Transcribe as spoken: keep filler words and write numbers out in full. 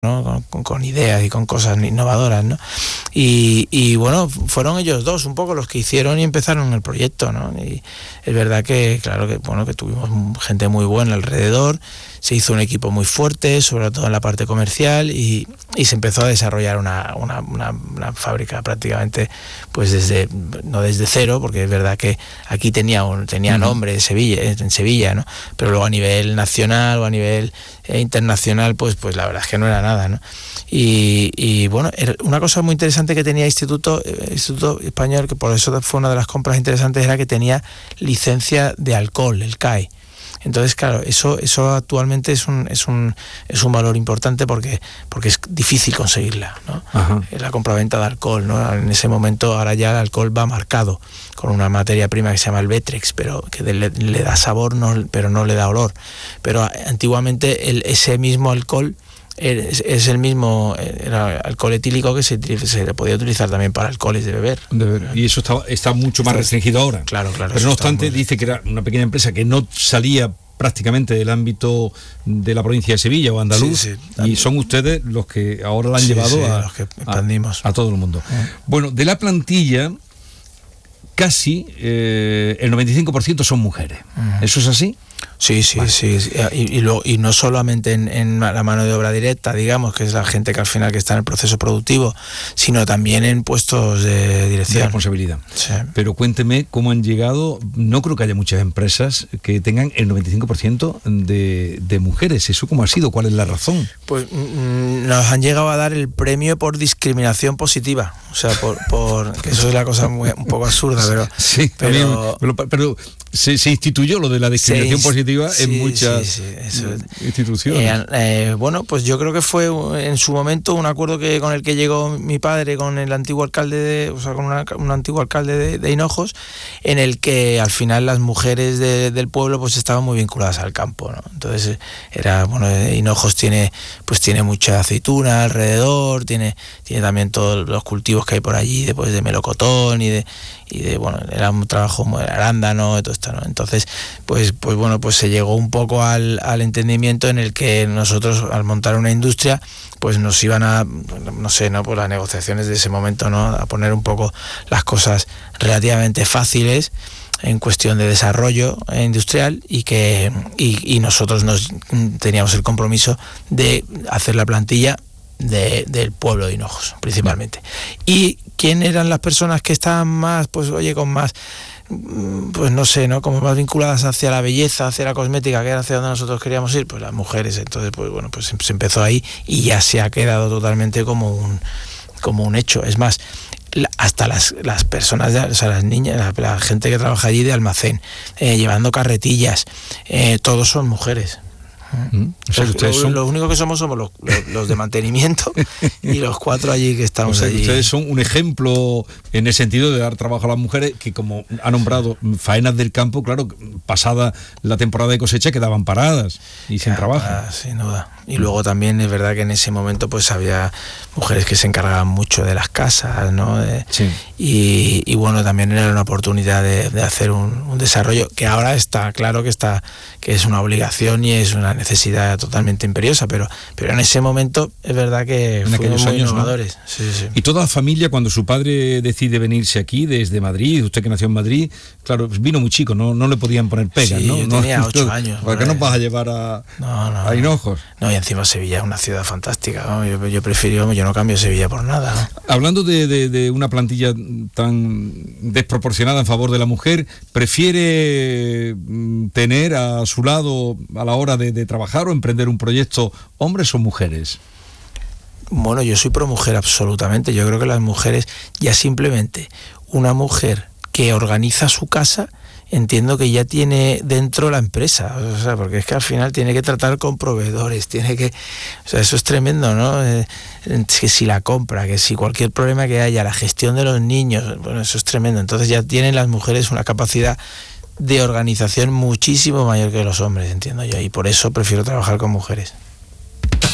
¿no? Con, con, con ideas y con cosas innovadoras, ¿no? Y, y bueno, fueron ellos dos un poco los que hicieron y empezaron el proyecto, ¿no? Y es verdad que, claro, que bueno, que tuvimos gente muy buena alrededor, se hizo un equipo muy fuerte, sobre todo en la parte comercial, y, y se empezó a desarrollar una, una, una, una fábrica prácticamente, pues desde, no desde cero, porque es verdad que aquí tenía, un, tenía nombre en Sevilla, en Sevilla, ¿no? Pero luego a nivel nacional o a nivel eh, internacional, pues, pues la verdad es que no era nada, ¿no? Y, y bueno, una cosa muy interesante que tenía Instituto, eh, Instituto Español, que por eso fue una de las compras interesantes, era que tenía licencia de alcohol, el C A I. Entonces, claro, eso eso actualmente es un es un es un valor importante porque porque es difícil conseguirla, ¿no? Ajá. La compraventa de alcohol, ¿no? En ese momento ahora ya el alcohol va marcado con una materia prima que se llama el Vetrex, pero que le, le da sabor, no, pero no le da olor. Pero antiguamente el, ese mismo alcohol Es, es el mismo, era alcohol etílico que se, se podía utilizar también para alcoholes de beber. De beber. Y eso está, está mucho más restringido ahora. Claro, claro. Pero no obstante, dice que era una pequeña empresa que no salía prácticamente del ámbito de la provincia de Sevilla o andaluz, sí, sí, y son ustedes los que ahora la han sí, llevado sí, a, los que expandimos. A, a todo el mundo. Eh. Bueno, de la plantilla, casi eh, el noventa y cinco por ciento son mujeres. Uh-huh. ¿Eso es así? Sí, sí, vale. sí, sí. Y, y, lo, y no solamente en, en la mano de obra directa, digamos, que es la gente que al final que está en el proceso productivo, sino también en puestos de dirección. De responsabilidad. Sí. Pero cuénteme cómo han llegado. No creo que haya muchas empresas que tengan el noventa y cinco por ciento de, de mujeres. ¿Eso cómo ha sido? ¿Cuál es la razón? Pues mm, nos han llegado a dar el premio por discriminación positiva. O sea, por, por que eso es la cosa muy, un poco absurda, pero... Sí, pero, pero, pero se, se instituyó lo de la discriminación se, positiva sí, en muchas sí, sí, eso, instituciones. Eh, eh, bueno, pues yo creo que fue en su momento un acuerdo que con el que llegó mi padre con el antiguo alcalde, de, o sea, con una, un antiguo alcalde de, de Hinojos, en el que al final las mujeres de, del pueblo pues estaban muy vinculadas al campo, ¿no? Entonces era, bueno, Hinojos tiene, pues tiene mucha aceituna alrededor, tiene, tiene también todos los cultivos que hay por allí, después de melocotón y de y de bueno, era un trabajo muy arándano y todo esto, ¿no? Entonces, pues pues bueno, pues se llegó un poco al, al entendimiento en el que nosotros al montar una industria, pues nos iban a, no sé, no, por las negociaciones de ese momento, ¿no? A poner un poco las cosas relativamente fáciles en cuestión de desarrollo industrial y que y, y nosotros nos teníamos el compromiso de hacer la plantilla De, del pueblo de Hinojos, principalmente. ¿Y quién eran las personas que estaban más, pues oye, con más, pues no sé, ¿no? Como más vinculadas hacia la belleza, hacia la cosmética, que era hacia donde nosotros queríamos ir? Pues las mujeres. Entonces, pues bueno, pues se empezó ahí y ya se ha quedado totalmente como un, como un hecho. Es más, hasta las, las personas, de, o sea, las niñas, la, la gente que trabaja allí de almacén, eh, llevando carretillas, eh, todos son mujeres. Mm. O sea, los, son... los únicos que somos somos los, los, los de mantenimiento y los cuatro allí que estamos, o sea, allí. Ustedes son un ejemplo en el sentido de dar trabajo a las mujeres, que como ha nombrado faenas del campo, claro, pasada la temporada de cosecha quedaban paradas y sin trabajo. Ah, sin duda. Y luego también es verdad que en ese momento pues había mujeres que se encargaban mucho de las casas, ¿no? De, sí. y, y bueno, también era una oportunidad de, de hacer un, un desarrollo que ahora está claro que está que es una obligación y es una necesidad totalmente imperiosa, pero pero en ese momento es verdad que en aquellos muy años, innovadores. ¿no? Sí, sí. Y toda la familia, cuando su padre decide venirse aquí desde Madrid, usted que nació en Madrid, claro, vino muy chico, no no le podían poner pegas, sí, ¿no? Yo no tenía ocho años. ¿Para qué nos vas a llevar a, no, no, a Hinojos? No, y encima Sevilla es una ciudad fantástica, ¿no? Yo, yo prefiero, yo no cambio Sevilla por nada, ¿no? Hablando de, de, de una plantilla tan desproporcionada en favor de la mujer, ¿prefiere tener a su lado a la hora de, de trabajar o emprender un proyecto hombres o mujeres? Bueno, yo soy pro mujer absolutamente. Yo creo que las mujeres, ya simplemente una mujer que organiza su casa, entiendo que ya tiene dentro la empresa, o sea, porque es que al final tiene que tratar con proveedores, tiene que, o sea, eso es tremendo, ¿no? Eh, que si la compra, que si cualquier problema que haya, la gestión de los niños, bueno, eso es tremendo. Entonces ya tienen las mujeres una capacidad de organización muchísimo mayor que los hombres, entiendo yo, y por eso prefiero trabajar con mujeres.